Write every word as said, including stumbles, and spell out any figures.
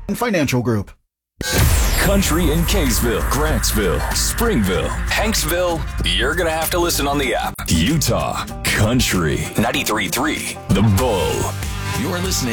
Financial Group. Country in Kaysville, Grantsville, Springville, Hanksville. You're going to have to listen on the app. Utah Country ninety-three point three The Bull. You're listening